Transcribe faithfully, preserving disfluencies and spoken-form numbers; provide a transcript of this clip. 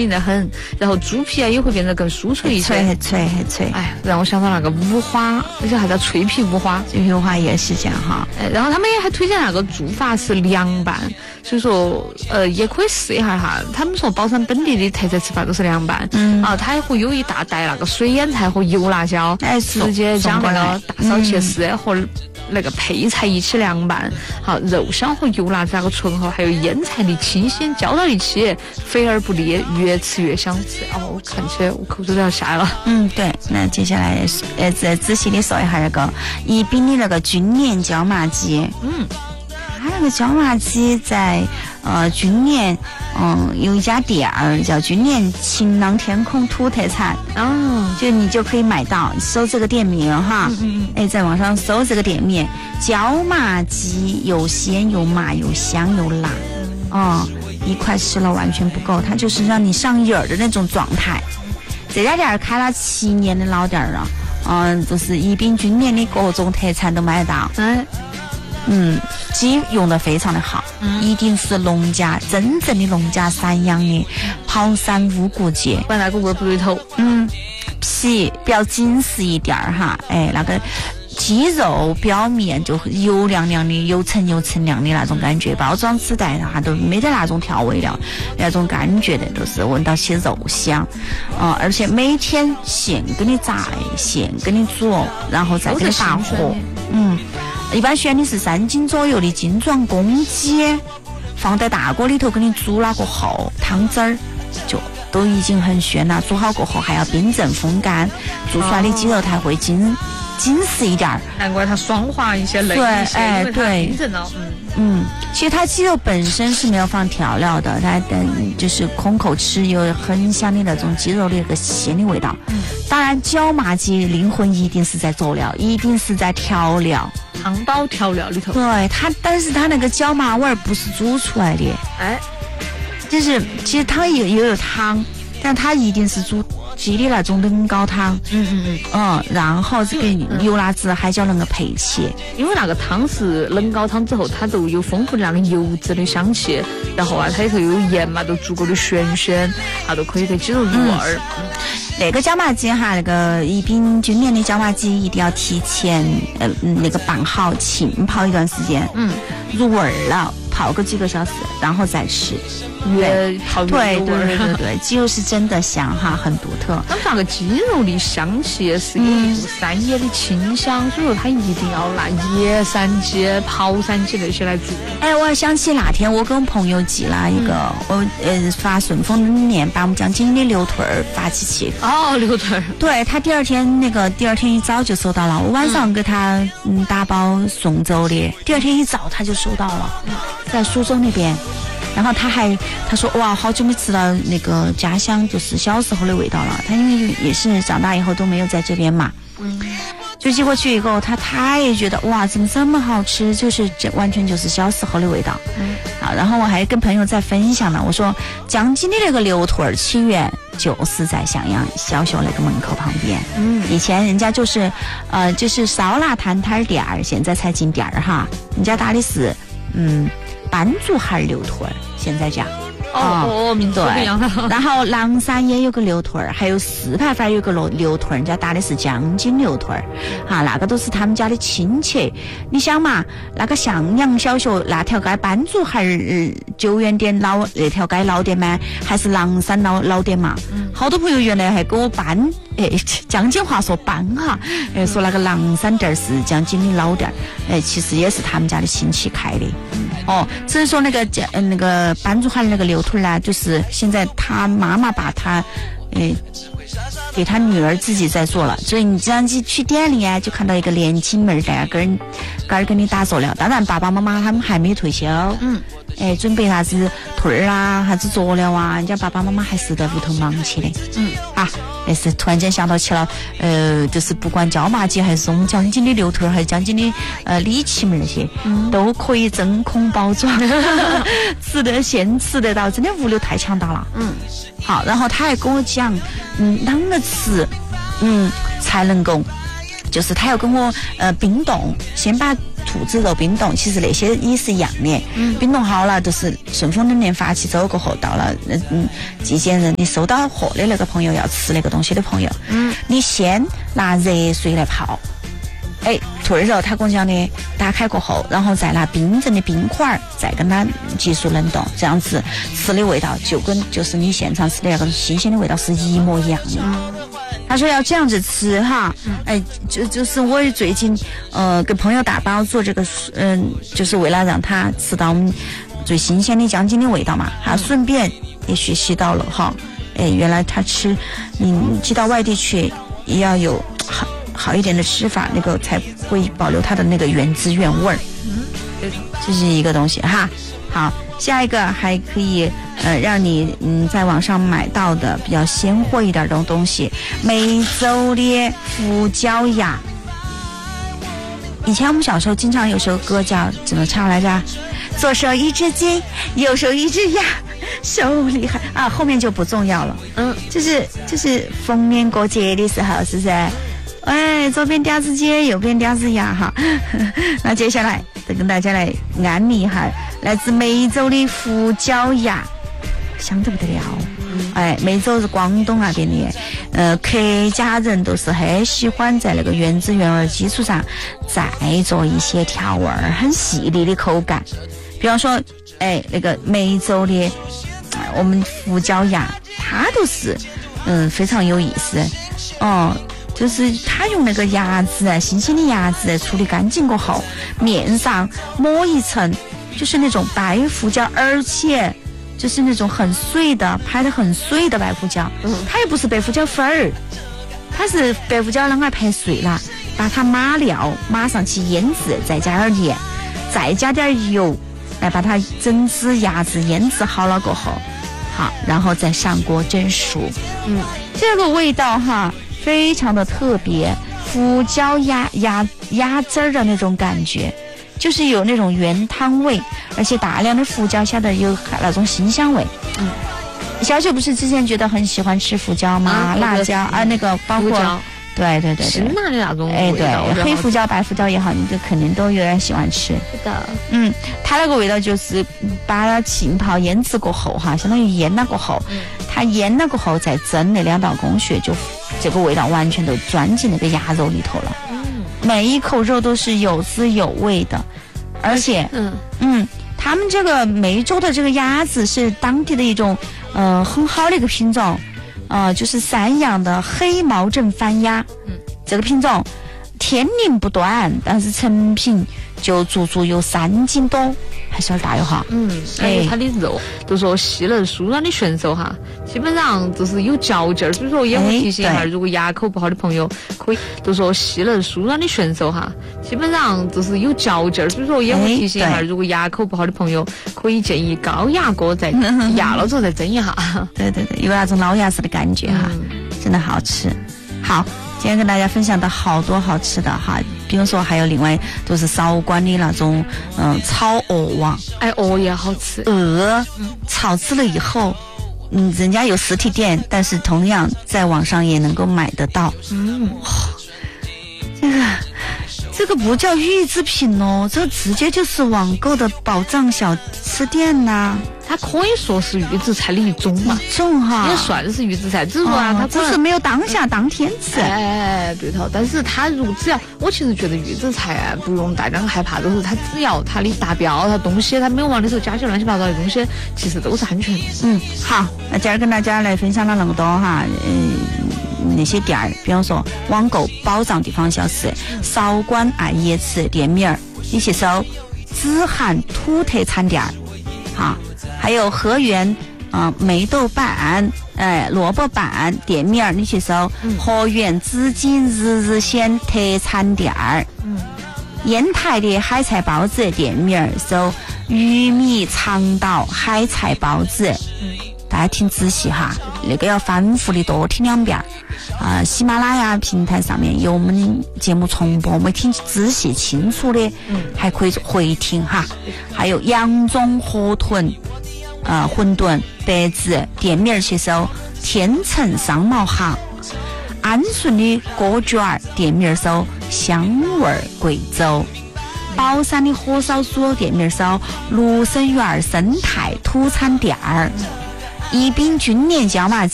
硬得很，然后猪皮啊也会变得更酥脆一些， 脆很脆很脆。 哎，让我想到那个五花，而且还叫脆皮五花， 脆皮五花也是这样哈。 哎，然后他们也还推荐那个做法是凉拌，所以说呃也可以试一下哈。他们说宝山本地的特色吃法都是凉拌，嗯，啊，它还会有一大袋那个水腌菜和油辣椒， 哎， 直接将那个大烧茄丝和那个配菜一起凉拌，好，肉香和油辣子那个醇厚，还有腌菜的清鲜浇到一起，肥而不腻，越吃越想吃。哦，我看起来我口水都要下了。 嗯，对。那接下来呃再仔细的说一下那个宜宾的那个军年椒麻鸡。嗯，它那个椒麻鸡在呃军年，嗯，有一家店儿叫军年晴朗天空土特产。哦，就你就可以买到，搜这个店名哈。嗯嗯。哎，在网上搜这个店名，椒麻鸡又鲜又麻又香又辣。哦，一块吃了完全不够，它就是让你上瘾儿的那种状态。这家店开了七年的老店了，嗯，就是宜宾军年的各种特产都买得到。嗯。嗯，鸡用的非常的好，嗯，一定是农家真正的农家散养的跑山乌骨鸡， 本来个味不对头， 嗯，皮比较紧实一点儿哈，哎，那个鸡肉表面就油亮亮的、油沉油沉亮的那种感觉，包装纸袋它都没得那种调味料，那种感觉的都是闻到起肉香，嗯，而且每天现给你炸，现给你煮，然后再给你打火，嗯。一般选的是三斤左右的精壮公鸡，放在大锅里头给你煮了过后，汤汁儿就都已经很鲜了。煮好过后还要冰镇风干，做出来的鸡肉才会紧紧实一点儿。 难怪它爽滑一些，嫩一些， 哎， 因为它冰镇了。嗯嗯，其实它鸡肉本身是没有放调料的，它等就是空口吃有很香的那种鸡肉的那个鲜的味道。嗯，当然椒麻鸡灵魂一定是在佐料，一定是在调料。 汤包调料里头， 对它，但是它那个椒麻味儿不是煮出来的，哎，就是其实它也也有汤，但它一定是煮鸡的那种冷高汤，嗯嗯嗯，嗯，然后这个油辣子还叫那个配起， 因为那个汤是冷高汤之后，它都有丰富的那个油脂的香气，然后啊，它里头有盐嘛，都足够的咸鲜，它都可以给鸡肉入味儿。嗯那个椒麻鸡哈，那个宜宾军年的椒麻鸡一定要提前呃那个拌好浸泡一段时间，嗯，入味儿了，泡个几个小时，然后再吃。 越泡越对对对对对，鸡肉是真的香哈，很独特。 他们那个鸡肉的香气也是有一股山野的清香，所以说它一定要拿野山鸡、跑山鸡那些来做。 哎，我还想起那天我跟我朋友寄了一个，嗯、我呃发顺丰里面把我们江津的牛腿儿发起去。 哦，牛腿儿。 对他第二天那个第二天一早就收到了，我晚上给他嗯打包送走的，第二天一早他就收到了，在苏州那边。然后他还他说哇，好久没吃到那个家乡就是小时候的味道了。他因为也是长大以后都没有在这边嘛，嗯，就寄过去以后，他他也觉得哇，怎么这么好吃，就是这完全就是小时候的味道。嗯，好，然后我还跟朋友在分享呢，我说江津的那个牛腿儿起源就是在襄阳小学那个门口旁边。嗯，以前人家就是呃就是烧腊摊摊店儿，现在才进店儿哈，人家打的是嗯。斑竹孩牛腿儿，现在讲哦哦，名字不一样了。 然后狼山也有个牛腿儿，还有四排反有个牛牛腿儿，人家打的是江津牛腿儿，哈，那个都是他们家的亲戚。你想嘛，那个襄阳小学那条街斑竹孩儿九元店老那条街老店吗？还是狼山老老店嘛？嗯，好多朋友原来还给我搬，哎，江津话说搬哈，哎，说那个狼山店是江津的老店，哎，其实也是他们家的亲戚开的。哦，只是说那个江那个斑竹孩那个牛腿呢，就是现在他妈妈把他，诶、呃，给他女儿自己在做了，所以你这样子去店里啊，就看到一个年轻妹儿在那跟跟跟你打佐料。当然爸爸妈妈他们还没退休，嗯，哎，准备啥子腿儿啊，啥子佐料啊，人家爸爸妈妈还是在屋头忙起的，嗯啊。那是突然间想到起了，呃，就是不管椒麻鸡还是我们江津的牛腿，还是江津的呃里脊门那些，嗯、都可以真空包装，吃得现吃得到，真的物流太强大了。嗯，好，然后他还跟我讲，嗯，啷个吃，嗯，才能够，就是他要跟我呃冰冻，先把兔子肉冰冻，其实那些也是一样的。嗯，冰冻好了，就是顺风冷链发起走过后，到了嗯寄件人，你收到货的那个朋友要吃那个东西的朋友，嗯，你先拿热水来泡。哎，兔儿肉他跟我讲的，打开过后，然后再拿冰镇的冰块再跟它急速冷冻，这样子吃的味道就跟就是你现场吃的那个新鲜的味道是一模一样的。他说要这样子吃哈，哎，就就是我最近呃给朋友打包做这个，嗯、呃，就是为了让他吃到最新鲜的将近的味道嘛，还顺便也学习到了哈，哎，原来他吃你寄到外地去也要有好。好一点的吃法，那个才会保留它的那个原汁原味儿。嗯，这是一个东西哈。好，下一个还可以呃让你嗯在网上买到的比较鲜活一点的东西，梅州的胡椒鸭。以前我们小时候经常有首歌叫怎么唱来着？左手一只鸡，右手一只鸭，手厉害啊！后面就不重要了。嗯，就是就是逢年过节的时候，是不是？哎，左边叼只鸡，右边叼只鸭哈。那接下来再跟大家来安利一下来自梅州的胡椒鸭，香得不得了。哎，梅州是广东那边的，呃，客家人都是很喜欢在那个原汁原味基础上再做一些调味儿，很细腻的口感。比方说，哎，那个梅州的我们胡椒鸭，它都是嗯非常有意思哦。就是他用那个鸭子，新鲜的鸭子处理干净过后，面上抹一层就是那种白胡椒，而且就是那种很碎的拍得很碎的白胡椒。嗯，它又不是白胡椒粉儿，它是白胡椒啷个拍碎了，把它码料码上去腌制，再加点盐，再加点油，来把它整只鸭子腌制好了过后，好，然后再上锅蒸熟。嗯，这个味道哈非常的特别，胡椒鸭鸭鸭汁儿的那种感觉，就是有那种原汤味，而且大量的胡椒下的有那种辛香味。嗯，小九不是之前觉得很喜欢吃胡椒吗？啊、辣椒啊，那个包括对对对对， 辛辣的那种味道。哎，对，黑胡椒、白胡椒也好，你就肯定都有点喜欢吃。 是的， 嗯，它那个味道就是把它浸泡腌制过后哈，相当于腌了过后，嗯、它腌了过后再蒸那两道工序，就这个味道完全都钻进那个鸭肉里头了。嗯，每一口肉都是有滋有味的，而且，嗯嗯，他们这个梅州的这个鸭子是当地的一种呃很好的一个品种。呃，就是散养的黑毛正番鸭，嗯，这个品种天龄不短，但是成品就足足有三斤多，还是有点大哟哈。 嗯，而且它的肉都说细嫩酥软的选手哈，基本上就是有嚼劲儿。所以说，也会提醒一下，如果牙口不好的朋友，可以都说细嫩酥软的选手哈，基本上就是有嚼劲儿。所以说，也会提醒一下，如果牙口不好的朋友，可以建议高压锅再压了之后再蒸一下。 对对对，有那种老鸭子的感觉哈，嗯、真的好吃。好。今天跟大家分享的好多好吃的哈，比如说还有另外都是韶关的那种嗯炒鹅王， 哎鹅也好吃， 鹅炒制了以后，嗯人家有实体店，但是同样在网上也能够买得到。嗯，哦、这个这个不叫预制品哦，这直接就是网购的宝藏小吃店呐、啊。 它可以说是预制菜的一种嘛， 一种哈， 也算是预制菜，只是说啊，它只是没有当下当天吃。 哎，对头。但是它如只要，我其实觉得预制菜啊，不用大家害怕，都是它只要它的达标，它东西它没有往里头加些乱七八糟的东西，其实都是安全的。 嗯，好，那今儿跟大家来分享了那么多哈，嗯，那些店儿，比方说网购保障地方小吃，韶关爱椰子店名儿，你去搜紫涵土特产店儿，哈。还有河源啊、呃、梅豆瓣哎萝卜瓣店面儿，你去搜、嗯、河源紫金日日鲜特产店儿。嗯，烟台的海菜包子店面儿搜玉米长岛海菜包子。嗯，大家听仔细哈，那个要反复的多听两遍啊、呃。喜马拉雅平台上面有我们节目重播，我们听仔细清楚的，嗯，还可以回听哈。还有扬中河豚。呃，馄饨、白子店面去搜天成商贸行，安顺的锅卷儿店面搜香味贵州， 宝山的火烧猪肉店名是芦笙园生态土产店儿。宜宾君联椒麻